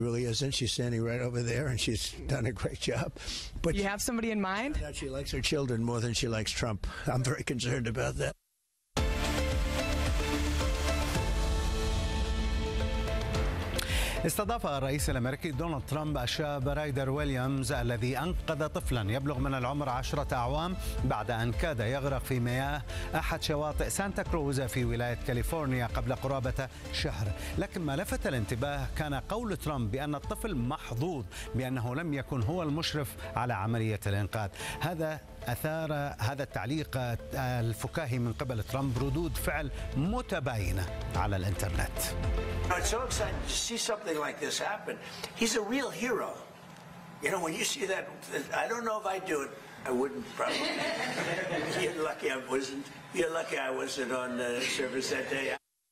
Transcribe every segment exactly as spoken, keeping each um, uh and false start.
Really isn't. She's standing right over there, and she's done a great job. But you have somebody in mind? That she likes her children more than she likes Trump. I'm very concerned about that. استضاف الرئيس الأمريكي دونالد ترامب الشاب رايدر ويليامز الذي أنقذ طفلا يبلغ من العمر عشرة أعوام بعد أن كاد يغرق في مياه أحد شواطئ سانتا كروز في ولاية كاليفورنيا قبل قرابة شهر. لكن ما لفت الانتباه كان قول ترامب بأن الطفل محظوظ بأنه لم يكن هو المشرف على عملية الإنقاذ. هذا أثار هذا التعليق الفكاهي من قبل ترامب ردود فعل متباينة على الإنترنت. It's so exciting to see something like this happen. He's a real hero. You know, when you see that, I don't know if I'd do it. I wouldn't probably. You're lucky I wasn't. You're lucky I wasn't on the service that day.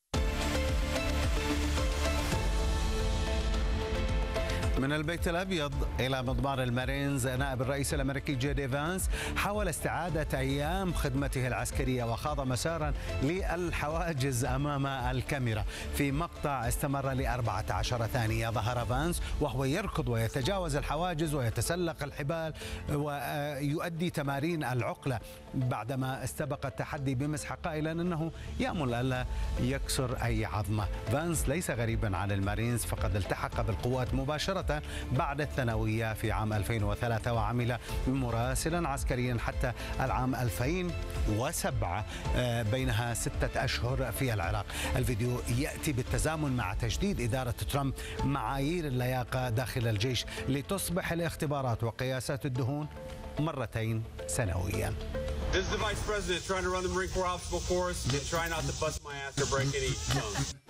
من البيت الأبيض إلى مضمار المارينز، نائب الرئيس الأمريكي جي دي فانس حاول استعادة أيام خدمته العسكرية وخاض مسارا للحواجز أمام الكاميرا. في مقطع استمر لأربعة عشر ثانية ظهر فانس وهو يركض ويتجاوز الحواجز ويتسلق الحبال ويؤدي تمارين العقلة بعدما استبق التحدي بمسحة قائلا أنه يأمل ألا يكسر أي عظمة. فانس ليس غريبا عن المارينز، فقد التحق بالقوات مباشرة بعد الثانوية في عام ألفين وثلاثة وعمل مراسلا عسكريا حتى العام ألفين وسبعة، بينها ستة أشهر في العراق. الفيديو يأتي بالتزامن مع تجديد إدارة ترامب معايير اللياقة داخل الجيش لتصبح الاختبارات وقياسات الدهون مرتين سنويا. This is the Vice President trying to run the Marine Corps obstacle course and try not to bust my ass or break any bones.